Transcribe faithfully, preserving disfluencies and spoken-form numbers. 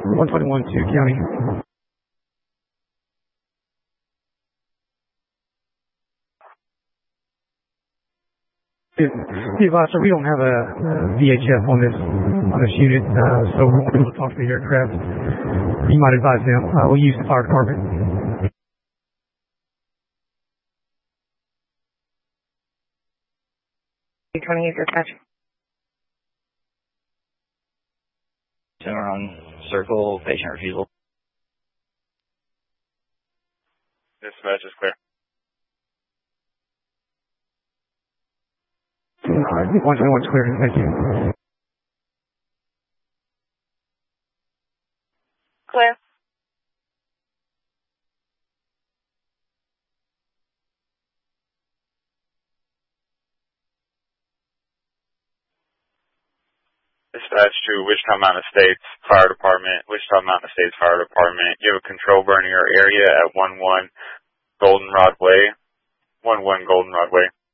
one twenty-one to county. Be advised, sir, we don't have a, a V H F on this on this unit, uh, so we won't be able to talk to the aircraft. You might advise them. Uh, we'll use the fire department. twenty-eight dispatch. Center on circle, patient refusal. Dispatch is clear. All right, one twenty-one is clear. Thank you. Clear. Dispatch to Wichita Mountain Estates Fire Department, Wichita Mountain Estates Fire Department. You have a control burn in your area at one one Goldenrod Way. one one Goldenrod Way.